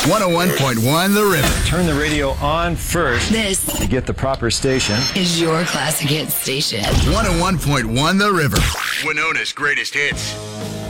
101.1 The River. Turn the radio on first. This To get the proper station. is your classic hit station. 101.1 The River. Winona's greatest hits.